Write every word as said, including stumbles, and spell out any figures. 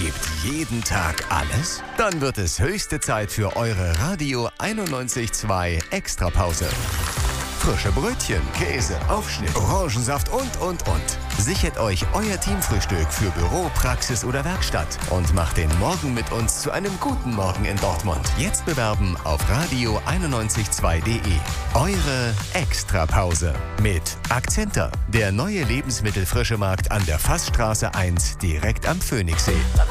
Gebt jeden Tag alles? Dann wird es höchste Zeit für eure Radio einundneunzig Komma zwei Extrapause. Frische Brötchen, Käse, Aufschnitt, Orangensaft und, und, und. Sichert euch euer Teamfrühstück für Büro, Praxis oder Werkstatt und macht den Morgen mit uns zu einem guten Morgen in Dortmund. Jetzt bewerben auf radio einundneunzig Komma zwei punkt de. Eure Extrapause mit Akzenter, der neue Lebensmittelfrischemarkt an der Fassstraße eins direkt am Phoenixsee.